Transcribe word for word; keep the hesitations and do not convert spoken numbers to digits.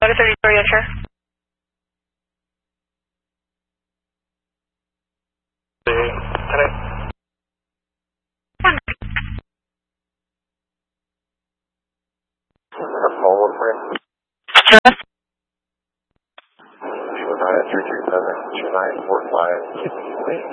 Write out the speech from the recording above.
Letter thirty-three, yes, sir. Can I? Hold for him. Yes. She was on at three three seven two nine four five.